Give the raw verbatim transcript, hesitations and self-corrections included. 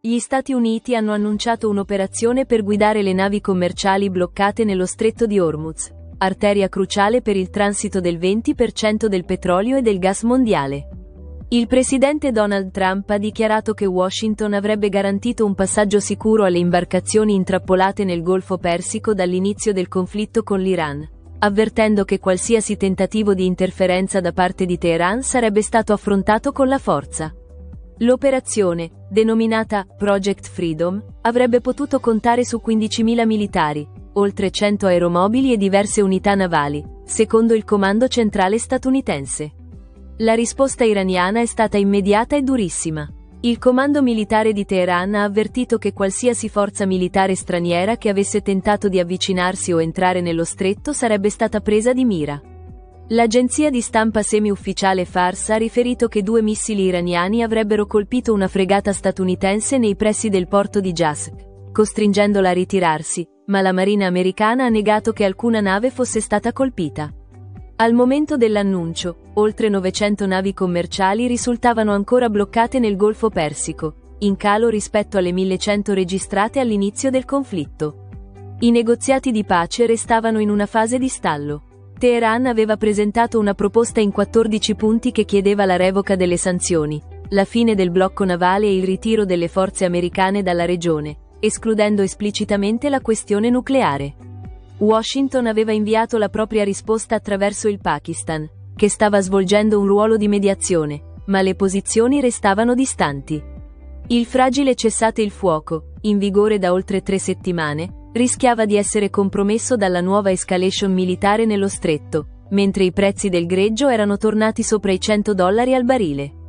Gli Stati Uniti hanno annunciato un'operazione per guidare le navi commerciali bloccate nello Stretto di Hormuz, arteria cruciale per il transito del venti per cento del petrolio e del gas mondiale. Il presidente Donald Trump ha dichiarato che Washington avrebbe garantito un passaggio sicuro alle imbarcazioni intrappolate nel Golfo Persico dall'inizio del conflitto con l'Iran, avvertendo che qualsiasi tentativo di interferenza da parte di Teheran sarebbe stato affrontato con la forza. L'operazione, denominata Project Freedom, avrebbe potuto contare su quindicimila militari, oltre cento aeromobili e diverse unità navali, secondo il comando centrale statunitense. La risposta iraniana è stata immediata e durissima. Il comando militare di Teheran ha avvertito che qualsiasi forza militare straniera che avesse tentato di avvicinarsi o entrare nello stretto sarebbe stata presa di mira. L'agenzia di stampa semi-ufficiale Fars ha riferito che due missili iraniani avrebbero colpito una fregata statunitense nei pressi del porto di Jask, costringendola a ritirarsi, ma la marina americana ha negato che alcuna nave fosse stata colpita. Al momento dell'annuncio, oltre novecento navi commerciali risultavano ancora bloccate nel Golfo Persico, in calo rispetto alle millecento registrate all'inizio del conflitto. I negoziati di pace restavano in una fase di stallo. Teheran aveva presentato una proposta in quattordici punti che chiedeva la revoca delle sanzioni, la fine del blocco navale e il ritiro delle forze americane dalla regione, escludendo esplicitamente la questione nucleare. Washington aveva inviato la propria risposta attraverso il Pakistan, che stava svolgendo un ruolo di mediazione, ma le posizioni restavano distanti. Il fragile cessate il fuoco, in vigore da oltre tre settimane, rischiava di essere compromesso dalla nuova escalation militare nello stretto, mentre i prezzi del greggio erano tornati sopra i cento dollari al barile.